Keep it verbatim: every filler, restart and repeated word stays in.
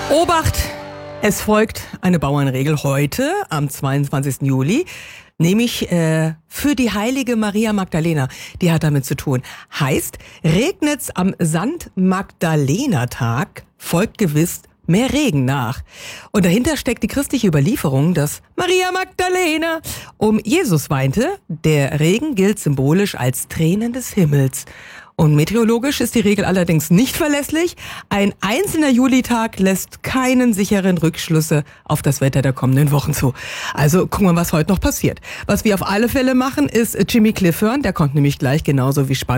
Obacht! Es folgt eine Bauernregel heute, am zweiundzwanzigsten Juli, nämlich äh, für die heilige Maria Magdalena. Die hat damit zu tun. Heißt, regnet's am Sankt-Magdalena-Tag, folgt gewiss mehr Regen nach. Und dahinter steckt die christliche Überlieferung, dass Maria Magdalena um Jesus weinte. Der Regen gilt symbolisch als Tränen des Himmels. Und meteorologisch ist die Regel allerdings nicht verlässlich. Ein einzelner Julitag lässt keinen sicheren Rückschlüsse auf das Wetter der kommenden Wochen zu. Also gucken wir, was heute noch passiert. Was wir auf alle Fälle machen, ist Jimmy Cliff hören. Der kommt nämlich gleich, genauso wie spannend.